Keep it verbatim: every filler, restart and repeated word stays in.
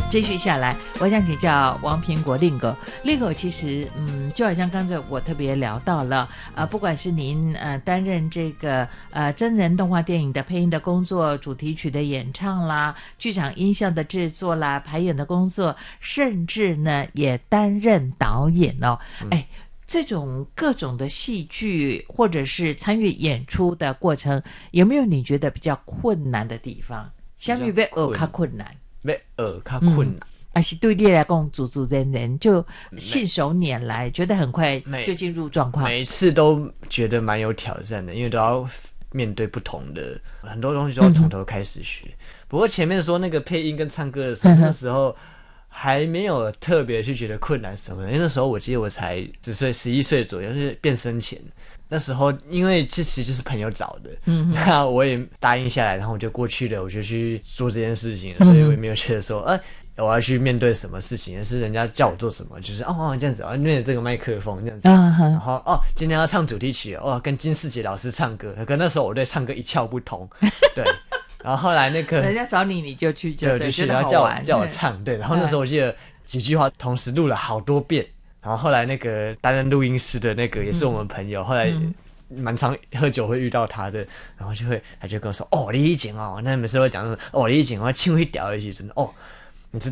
继续下来，我想请教王苹果令狗，令狗其实嗯，就好像刚才我特别聊到了，呃，不管是您呃担任这个呃真人动画电影的配音的工作，主题曲的演唱啦，剧场音效的制作啦，排演的工作，甚至呢也担任导演哦，哎、嗯。这种各种的戏剧或者是参与演出的过程，有没有你觉得比较困难的地方？相比被耳较困难， 被耳较困难， 还是对你来讲，组组人人就信手拈来，觉得很快就进入状况。 每次都觉得蛮有挑战的，因为都要面对不同的很多东西，都要从头开始学。嗯、不过前面说那个配音跟唱歌的时候，嗯、那时候。还没有特别去觉得困难什么的，因为那时候我记得我才十岁、十一岁左右，就是变声前。那时候因为这其实就是朋友找的，嗯，那我也答应下来，然后我就过去了，我就去做这件事情了，所以我也没有觉得说，哎、呃，我要去面对什么事情，是人家叫我做什么，就是哦哦这样子，哦面对这个麦克风这样子，嗯、然后哦今天要唱主题曲哦，跟金世杰老师唱歌，可那时候我对唱歌一窍不通，对。然后后来那个人家找你，你就去，就对，就去，然后叫我叫我唱，对。然后那时候我记得几句话同时录了好多遍。然后后来那个担任录音师的那个也是我们朋友，嗯、后来蛮常喝酒会遇到他的，然后就会他就跟我说：“哦，你以前哦，那每次会讲说，哦，你以前我唱一条的时阵，哦，